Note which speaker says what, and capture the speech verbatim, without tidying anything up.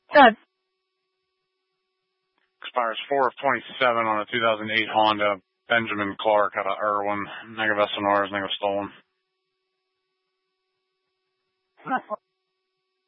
Speaker 1: Good.
Speaker 2: Expires four of twenty-seven on a two thousand eight Honda Benjamin Clark out of Irwin. Negative S N R is negative stolen.